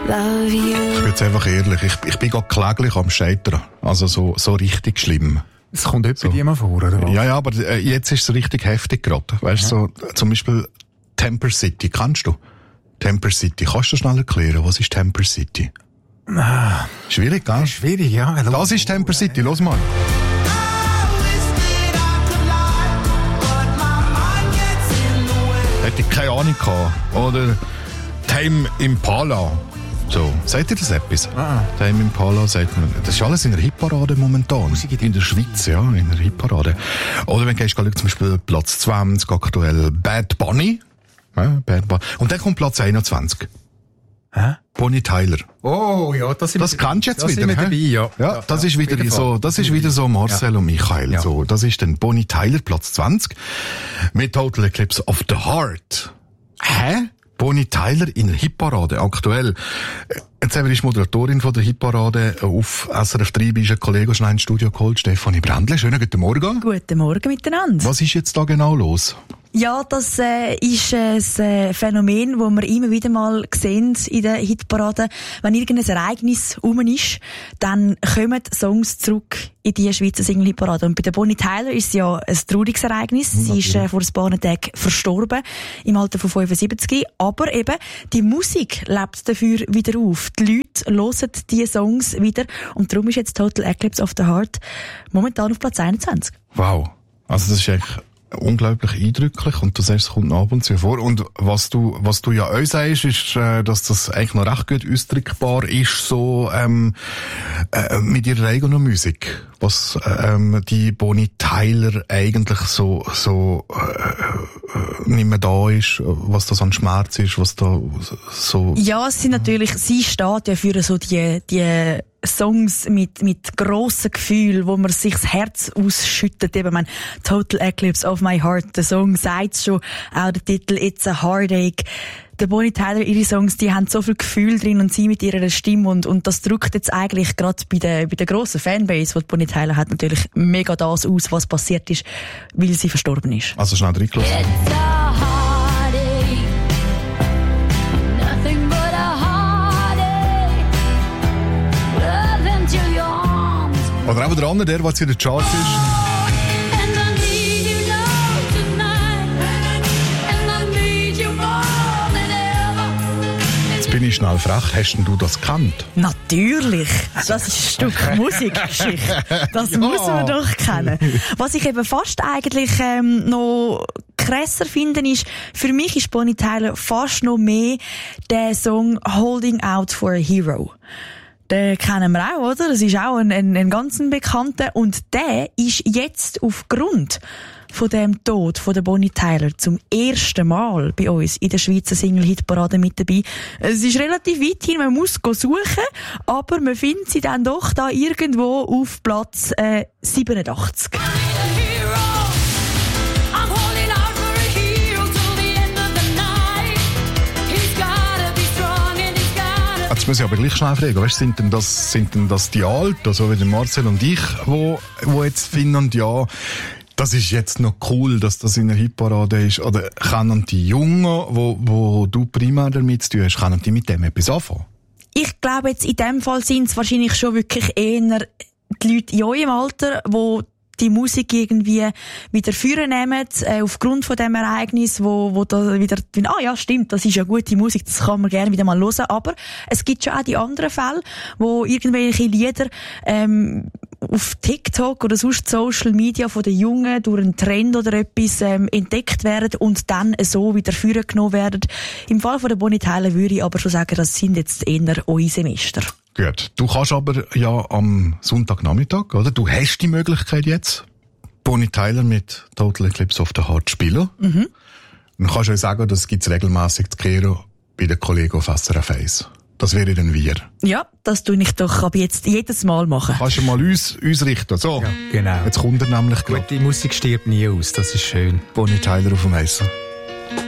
love you. Ich bin jetzt einfach ehrlich, ich bin gerade kläglich am Scheitern. Also so richtig schlimm. Es kommt etwa so. Mal vor, oder was? Ja, aber jetzt ist es richtig heftig gerade. Weißt du, so, zum Beispiel Temper City, kennst du? Temper City, kannst du schnell erklären, was ist Temper City? Schwierig, gell? Schwierig, ja. Das ist Temper City, los mal. Hätte ich keine Ahnung gehabt. Oder Tame Impala. So, sagt ihr das etwas? Tame Impala sagt man. Das ist alles in der Hitparade momentan. In der Schweiz, ja, in der Hitparade. Oder wenn du gehst, zum Beispiel Platz 20 aktuell Bad Bunny. Ja, Bad Bunny. Und dann kommt Platz 21. Bonnie Tyler. Oh, ja, das kannst du jetzt wieder. Dabei, ja. Ja, das ist wieder so, Marcel und Michael. Ja. So, das ist dann Bonnie Tyler, Platz 20. Mit Total Eclipse of the Heart. Bonnie Tyler in der Hitparade, aktuell. Jetzt haben wir die Moderatorin von der Hitparade auf SRF 3, ist ein Kollege schnell ins Studio geholt, Stefanie Brändle. Schönen guten Morgen. Guten Morgen miteinander. Was ist jetzt da genau los? Ja, das ist ein Phänomen, das wir immer wieder mal sehen in der Hitparade. Wenn irgendein Ereignis rum ist, dann kommen Songs zurück in die Schweizer Single-Hitparade. Und bei der Bonnie Tyler ist es ja ein trauriges Ereignis. Sie ist vor ein paar Tagen verstorben, im Alter von 75. Aber eben, die Musik lebt dafür wieder auf. Die Leute hören die Songs wieder. Und darum ist jetzt Total Eclipse of the Heart momentan auf Platz 21. Wow. Also das ist echt unglaublich eindrücklich und du sagst, es kommt ab und zu vor. Und was du ja auch sagst, ist, dass das eigentlich noch recht gut ausdrückbar ist, so mit ihrer eigenen Musik. Was die Bonnie Tyler eigentlich so nicht mehr da ist, was das an Schmerz ist, was da so... Ja, sie steht ja für so die Songs mit grossen Gefühlen, wo man sich das Herz ausschüttet. Eben, mein Total Eclipse of my Heart. Der Song sagt schon, auch der Titel It's a Heartache. Der Bonnie Tyler, ihre Songs, die haben so viel Gefühl drin und sie mit ihrer Stimme und das drückt jetzt eigentlich gerade bei der grossen Fanbase, die Bonnie Tyler hat, natürlich mega das aus, was passiert ist, weil sie verstorben ist. Also schnell reingelassen. Oder auch der andere, der jetzt in der Chart ist. Jetzt bin ich schnell frech. Hast denn du das gekannt? Natürlich. Das ist ein Stück Musikgeschichte. Das muss man doch kennen. Was ich eben fast eigentlich noch krasser finde, ist, für mich ist Bonnie Tyler fast noch mehr der Song Holding Out for a Hero. Den kennen wir auch, oder? Das ist auch ein ganz bekannter. Und der ist jetzt aufgrund von dem Tod von der Bonnie Tyler zum ersten Mal bei uns in der Schweizer Single-Hitparade mit dabei. Es ist relativ weit hin, man muss suchen, aber man findet sie dann doch da irgendwo auf Platz 87. Jetzt muss ich aber gleich schnell fragen, weißt, sind denn das die Alten, so wie der Marcel und ich, wo jetzt finden, ja, das ist jetzt noch cool, dass das in der Hitparade ist, oder können die Jungen, wo du primär damit zu tun hast, können die mit dem etwas anfangen? Ich glaube jetzt, in dem Fall sind es wahrscheinlich schon wirklich eher die Leute in eurem Alter, wo die Musik irgendwie wieder führen nehmen, aufgrund von dem Ereignis, wo da wieder, ja, stimmt, das ist ja gute Musik, das kann man gerne wieder mal hören, aber es gibt schon auch die anderen Fälle, wo irgendwelche Lieder, auf TikTok oder sonst Social Media von den Jungen durch einen Trend oder etwas, entdeckt werden und dann so wieder führen genommen werden. Im Fall von der Bonnie Tyler würde ich aber schon sagen, das sind jetzt eher eure Semester. Gut. Du kannst aber ja am Sonntagnachmittag, oder? Du hast die Möglichkeit jetzt, Bonnie Tyler mit Total Eclipse of the Heart spielen. Mhm. Dann kannst du ja sagen, das gibt's regelmässig zu kehren bei den Kollegen auf SRF 1. Das wäre dann wir. Ja, das tue ich doch ab jetzt jedes Mal machen. Kannst du mal uns richten. So. Ja, genau. Jetzt kommt er nämlich gut. Die Musik stirbt nie aus, das ist schön. Bonnie Tyler auf dem Essen.